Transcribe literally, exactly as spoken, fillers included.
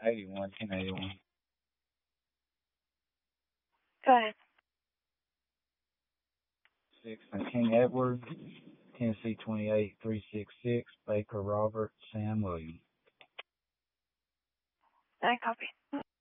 eighty-one, ten eighty-one. Go ahead. Six from King Edward, Tennessee twenty-eight, three six six, Baker Robert, Sam Williams. I copy.